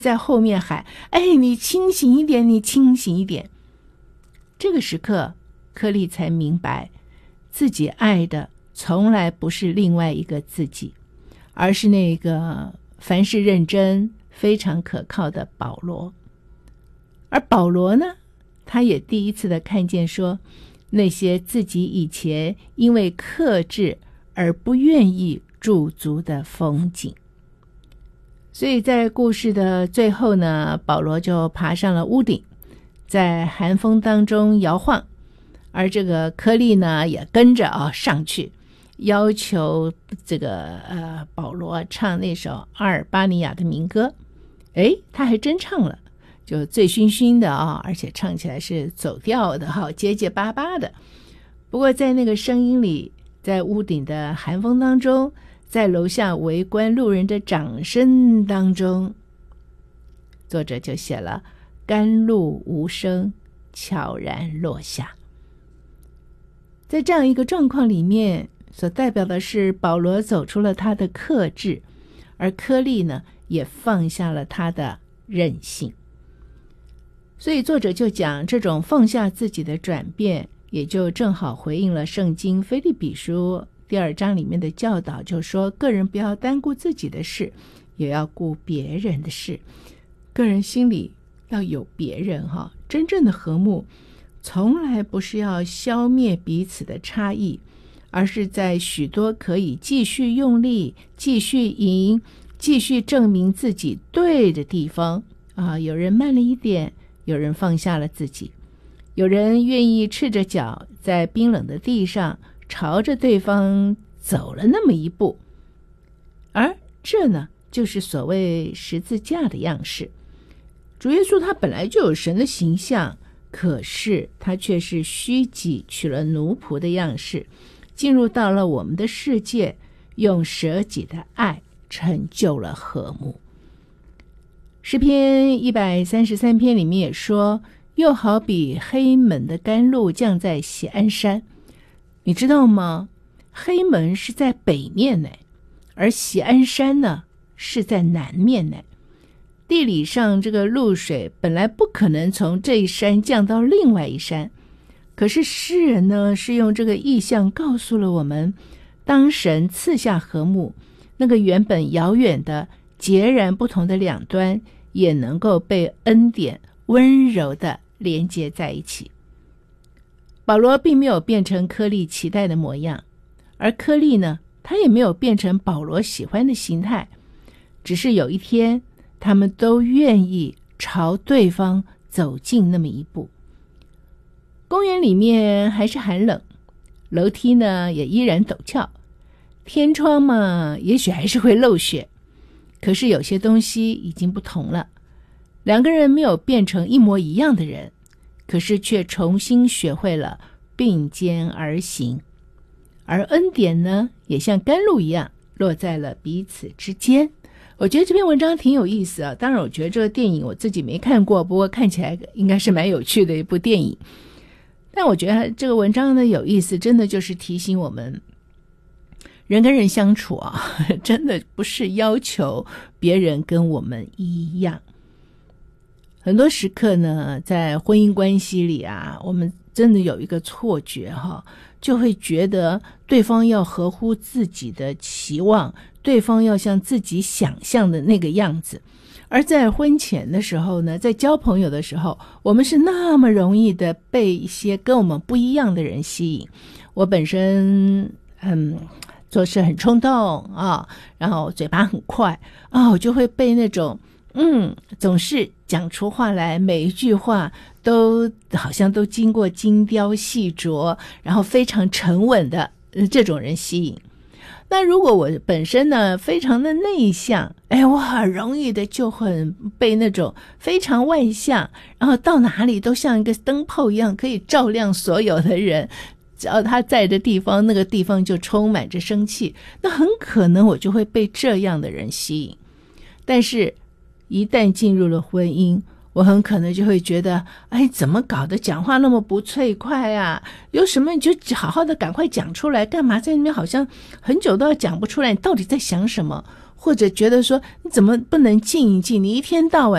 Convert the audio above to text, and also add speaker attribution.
Speaker 1: 在后面喊：哎，你清醒一点，你清醒一点。这个时刻，柯利才明白，自己爱的从来不是另外一个自己，而是那个凡事认真、非常可靠的保罗。而保罗呢，他也第一次的看见说，那些自己以前因为克制而不愿意驻足的风景。所以在故事的最后呢，保罗就爬上了屋顶，在寒风当中摇晃，而这个柯利呢也跟着上去，要求这个保罗唱那首阿尔巴尼亚的民歌。他还真唱了，就醉醺醺的而且唱起来是走调的结结巴巴的。不过在那个声音里，在屋顶的寒风当中，在楼下围观路人的掌声当中，作者就写了甘露无声，悄然落下。在这样一个状况里面，所代表的是保罗走出了他的克制，而柯利呢也放下了他的任性。所以作者就讲，这种放下自己的转变，也就正好回应了圣经腓立比书第2章里面的教导，就说个人不要单顾自己的事，也要顾别人的事。个人心里要有别人真正的和睦从来不是要消灭彼此的差异，而是在许多可以继续用力、继续赢、继续证明自己对的地方有人慢了一点，有人放下了自己，有人愿意赤着脚在冰冷的地上朝着对方走了那么一步。而这呢，就是所谓十字架的样式。主耶稣他本来就有神的形象，可是他却是虚己，取了奴仆的样式，进入到了我们的世界，用舍己的爱成就了和睦。诗篇133篇里面也说，又好比黑门的甘露降在锡安山。你知道吗？黑门是在北面呢，而锡安山呢是在南面呢。地理上这个露水本来不可能从这一山降到另外一山，可是诗人呢是用这个意象告诉了我们，当神赐下和睦，那个原本遥远的截然不同的两端也能够被恩典温柔地连接在一起。保罗并没有变成柯利期待的模样，而柯利呢，他也没有变成保罗喜欢的形态，只是有一天他们都愿意朝对方走近那么一步。公园里面还是寒冷，楼梯呢也依然陡峭，天窗嘛也许还是会漏雪，可是有些东西已经不同了。两个人没有变成一模一样的人，可是却重新学会了并肩而行。而恩典呢，也像甘露一样落在了彼此之间。我觉得这篇文章挺有意思啊，当然我觉得这个电影我自己没看过，不过看起来应该是蛮有趣的一部电影。但我觉得这个文章的有意思，真的就是提醒我们，人跟人相处真的不是要求别人跟我们一样。很多时刻呢，在婚姻关系里我们真的有一个错觉就会觉得对方要合乎自己的期望，对方要像自己想象的那个样子。而在婚前的时候呢，在交朋友的时候，我们是那么容易的被一些跟我们不一样的人吸引。我本身做事很冲动然后嘴巴很快我就会被那种总是讲出话来，每一句话都好像都经过精雕细琢，然后非常沉稳的这种人吸引。那如果我本身呢非常的内向，我很容易的就很被那种非常外向，然后到哪里都像一个灯泡一样可以照亮所有的人，只要他在的地方，那个地方就充满着生气，那很可能我就会被这样的人吸引。但是一旦进入了婚姻，我很可能就会觉得，怎么搞的，讲话那么不脆快啊，有什么你就好好的赶快讲出来，干嘛在那边好像很久都要讲不出来，你到底在想什么？ 或者觉得说你怎么不能静一静？你一天到晚